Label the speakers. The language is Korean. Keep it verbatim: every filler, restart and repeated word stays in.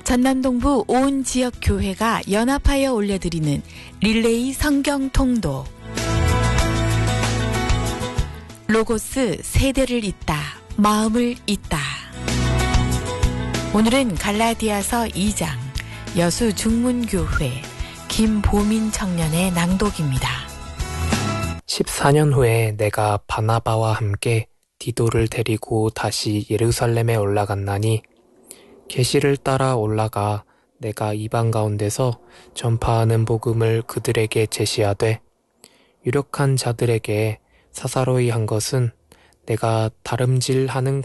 Speaker 1: 전남동부 온 지역 교회가 연합하여 올려드리는 릴레이 성경 통독. 로고스 세대를 잇다, 마음을 잇다. 오늘은 갈라디아서 이 장 여수 중문교회 김보민 청년의 낭독입니다.
Speaker 2: 십사 년 후에 내가 바나바와 함께 디도를 데리고 다시 예루살렘에 올라갔나니 계시를 따라 올라가 내가 이방 가운데서 전파하는 복음을 그들에게 제시하되 유력한 자들에게 사사로이 한 것은 내가 다름질하는